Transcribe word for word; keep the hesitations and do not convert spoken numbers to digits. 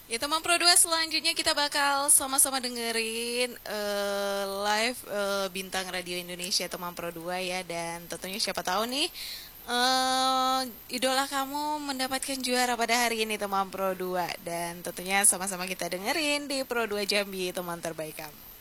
Ya teman Pro dua, selanjutnya kita bakal sama-sama dengerin eh, live eh, bintang radio Indonesia teman Pro dua ya. Dan tentunya siapa tahu nih eh idola kamu mendapatkan juara pada hari ini teman Pro dua. Dan tentunya sama-sama kita dengerin di Pro dua Jambi, teman terbaik kamu.